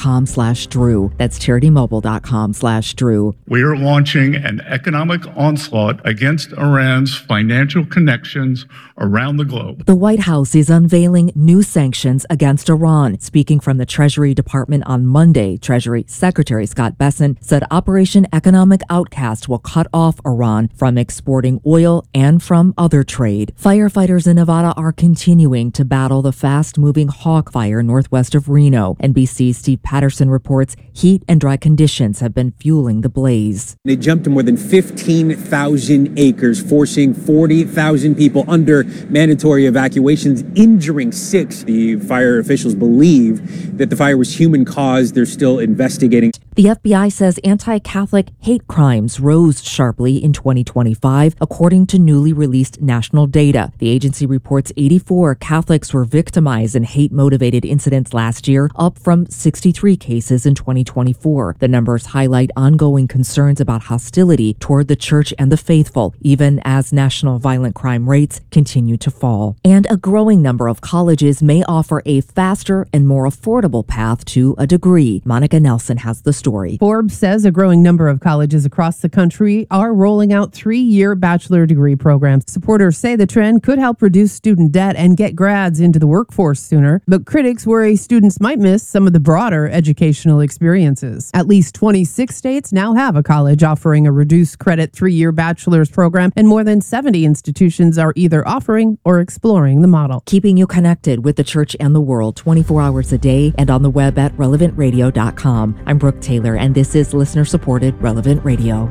CharityMobile.com/Drew. That's CharityMobile.com/Drew. We are launching an economic onslaught against Iran's financial connections around the globe. The White House is unveiling new sanctions against Iran. Speaking from the Treasury Department on Monday, Treasury Secretary Scott Bessent said Operation Economic Outcast will cut off Iran from exporting oil and from other trade. Firefighters in Nevada are continuing to battle the fast-moving hawk fire northwest of Reno. NBC's Steve Patterson reports heat and dry conditions have been fueling the blaze. They jumped to more than 15,000 acres, forcing 40,000 people under mandatory evacuations, injuring 6. The fire officials believe that the fire was human-caused. They're still investigating. The FBI says anti-Catholic hate crimes rose sharply in 2025, according to newly released national data. The agency reports 84 Catholics were victimized in hate-motivated incidents last year, up from 63 cases in 2024. The numbers highlight ongoing concerns about hostility toward the church and the faithful, even as national violent crime rates continue to fall. And a growing number of colleges may offer a faster and more affordable path to a degree. Monica Nelson has the story. Forbes says a growing number of colleges across the country are rolling out 3-year bachelor degree programs. Supporters say the trend could help reduce student debt and get grads into the workforce sooner, but critics worry students might miss some of the broader educational experiences. At least 26 states now have a college offering a reduced credit 3-year bachelor's program, and more than 70 institutions are either offering or exploring the model. Keeping you connected with the church and the world 24 hours a day and on the web at relevantradio.com. I'm Brooke Taylor, and this is listener-supported Relevant Radio.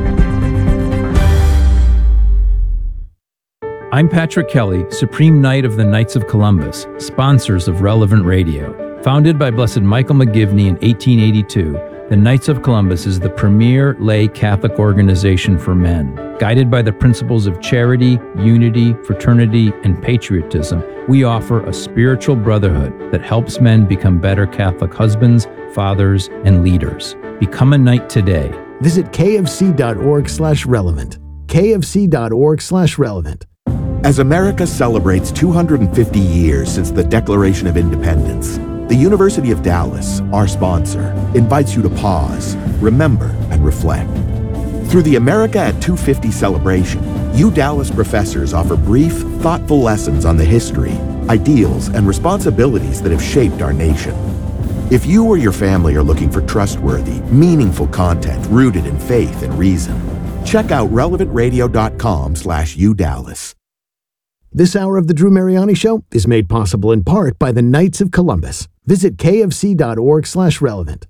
I'm Patrick Kelly, Supreme Knight of the Knights of Columbus, sponsors of Relevant Radio. Founded by Blessed Michael McGivney in 1882, the Knights of Columbus is the premier lay Catholic organization for men. Guided by the principles of charity, unity, fraternity, and patriotism, we offer a spiritual brotherhood that helps men become better Catholic husbands, fathers, and leaders. Become a knight today. Visit kfc.org/relevant. kfc.org/relevant. As America celebrates 250 years since the Declaration of Independence, the University of Dallas, our sponsor, invites you to pause, remember, and reflect. Through the America at 250 celebration, you Dallas professors offer brief, thoughtful lessons on the history, ideals, and responsibilities that have shaped our nation. If you or your family are looking for trustworthy, meaningful content rooted in faith and reason, check out relevantradio.com/udallas. This hour of the Drew Mariani Show is made possible in part by the Knights of Columbus. Visit kfc.org/relevant.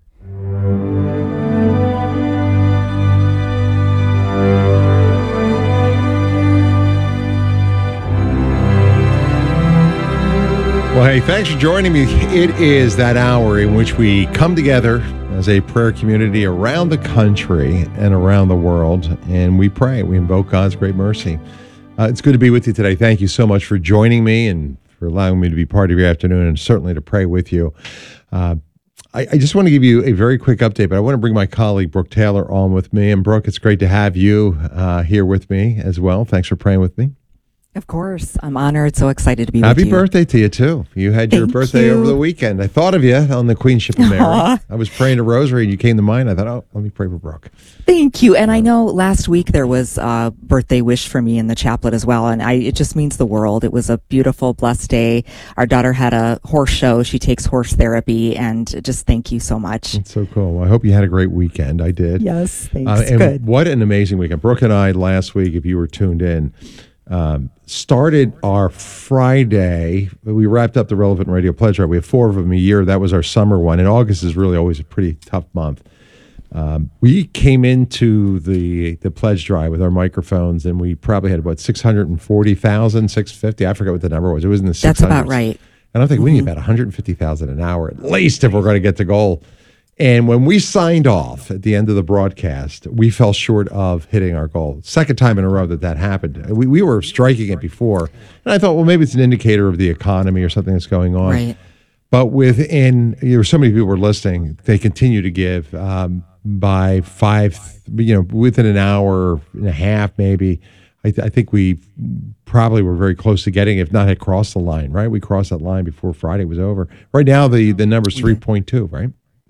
Well, hey, thanks for joining me. It is that hour in which we come together as a prayer community around the country and around the world, and we pray. We invoke God's great mercy. It's good to be with you today. Thank you so much for joining me and for allowing me to be part of your afternoon, and certainly to pray with you. I just want to give you a very quick update, but I want to bring my colleague Brooke Taylor on with me. And Brooke, it's great to have you here with me as well. Thanks for praying with me. Of course. I'm honored. So excited to be with you. Happy birthday to you, too. You had your birthday over the weekend. I thought of you on the Queenship of Mary. I was praying a rosary and you came to mind. I thought, oh, let me pray for Brooke. Thank you. And I know last week there was a birthday wish for me in the chaplet as well. And it just means the world. It was a beautiful, blessed day. Our daughter had a horse show. She takes horse therapy. And just thank you so much. It's so cool. Well, I hope you had a great weekend. I did. Yes, thanks. And good. What an amazing weekend. Brooke and I last week, if you were tuned in, started our Friday. We wrapped up the Relevant Radio Pledge Drive. We have 4 of them a year. That was our summer one. And August is really always a pretty tough month. We came into the pledge drive with our microphones, and we probably had about 640,000, 650. I forget what the number was. It was in the 600s. That's about right. And I think we need about 150,000 an hour at least if we're going to get to goal. And when we signed off at the end of the broadcast, we fell short of hitting our goal. Second time in a row that happened. We were striking it before. And I thought, well, maybe it's an indicator of the economy or something that's going on. Right. But so many people were listening. They continue to give by 5, within an hour and a half, maybe. I think we probably were very close to getting, if not had crossed the line, right? We crossed that line before Friday was over. Right now, the number's 3.2, right?